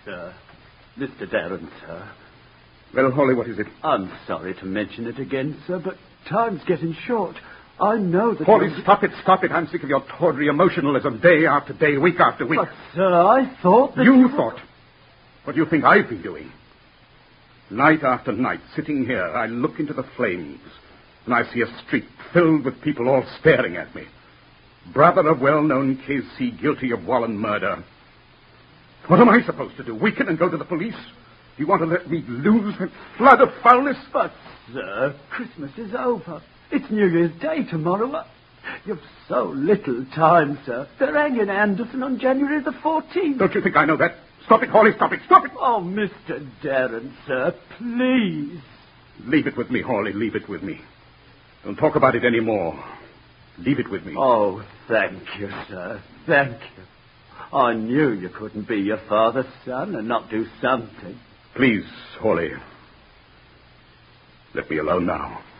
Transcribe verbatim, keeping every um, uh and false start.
sir. Mister Darren, sir. Well, Hawley, what is it? I'm sorry to mention it again, sir, but time's getting short. I know that... Hawley, stop it, stop it. I'm sick of your tawdry emotionalism day after day, week after week. But, sir, I thought that... You, you thought? What do you think I've been doing? Night after night, sitting here, I look into the flames, and I see a street filled with people all staring at me. Brother of well-known K C guilty of Wallen murder. What am I supposed to do? Weaken and go to the police? Do you want to let me lose that flood of foulness? But, sir, Christmas is over. It's New Year's Day tomorrow. You've so little time, sir. They're hanging Anderson on January the fourteenth. Don't you think I know that? Stop it, Hawley, stop it, stop it! Oh, Mister Darren, sir, please. Leave it with me, Hawley, leave it with me. Don't talk about it anymore. Leave it with me. Oh, thank you, sir. Thank you. I knew you couldn't be your father's son and not do something. Please, Hawley. Let me alone now.